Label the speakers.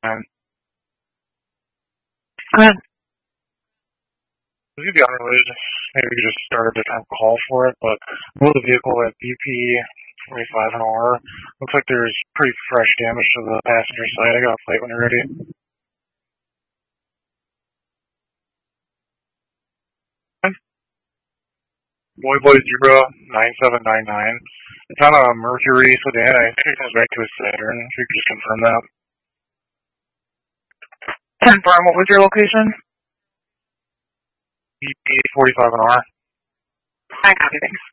Speaker 1: And
Speaker 2: Uh,
Speaker 1: this could be unrelated. Maybe we could just start a different call for it, but motor vehicle at BP 45 an hour. Looks like there's pretty fresh damage to the passenger side. I got a plate when you're ready. Boy Zebra 9799. It's on a Mercury sedan. I think it comes back to a Saturn. If you could just confirm that.
Speaker 2: confirm, what was your location?
Speaker 1: BP 45 an hour.
Speaker 2: I copy, thanks.